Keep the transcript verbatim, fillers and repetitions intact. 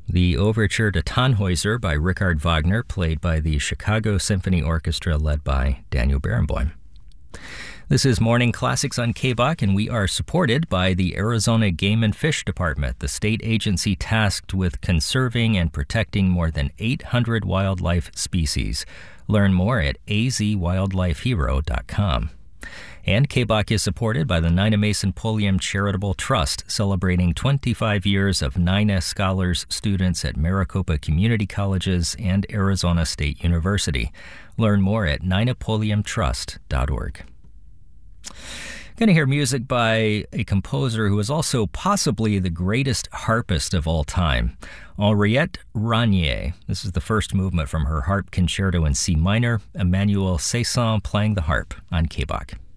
The Overture to Tannhäuser by Richard Wagner, played by the Chicago Symphony Orchestra led by Daniel Barenboim. This is Morning Classics on K B O C, and we are supported by the Arizona Game and Fish Department, the state agency tasked with conserving and protecting more than eight hundred wildlife species. Learn more at a z wildlife hero dot com. And K B O C is supported by the Nina Mason Pulliam Charitable Trust, celebrating twenty-five years of Nina Scholars students at Maricopa Community Colleges and Arizona State University. Learn more at nina pulliam trust dot org. Going to hear music by a composer who is also possibly the greatest harpist of all time, Henriette Ranier. This is the first movement from her harp concerto in C minor, Emmanuel Cesson playing the harp on K B O C.